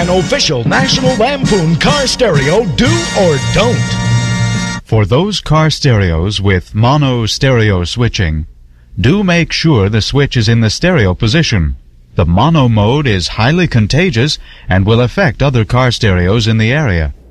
an official National Lampoon car stereo do or don't. For those car stereos with mono stereo switching, do make sure the switch is in the stereo position. The mono mode is highly contagious and will affect other car stereos in the area.